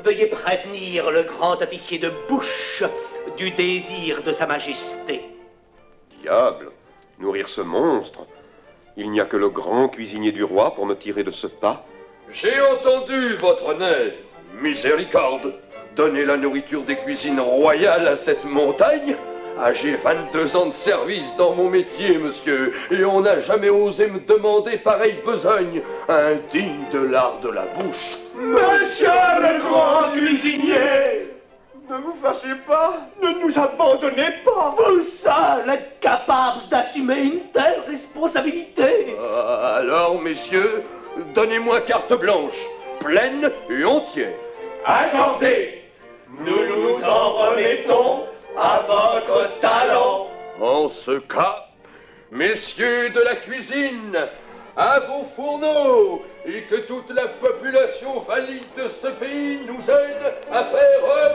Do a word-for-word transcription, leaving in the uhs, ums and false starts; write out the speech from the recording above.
veuillez prévenir le grand officier de bouche du désir de sa majesté. Diable, nourrir ce monstre. Il n'y a que le grand cuisinier du roi pour me tirer de ce pas. J'ai entendu votre honneur. Miséricorde. Donner la nourriture des cuisines royales à cette montagne? Ah, j'ai vingt-deux ans de service dans mon métier, monsieur, et on n'a jamais osé me demander pareille besogne, indigne de l'art de la bouche. Monsieur le grand cuisinier! Ne vous fâchez pas, ne nous abandonnez pas! Vous seul êtes capable d'assumer une telle responsabilité! Euh, alors, messieurs, donnez-moi carte blanche, pleine et entière. Accordé! Nous nous en remettons à votre talent. En ce cas, messieurs de la cuisine, à vos fourneaux, et que toute la population valide de ce pays nous aide à faire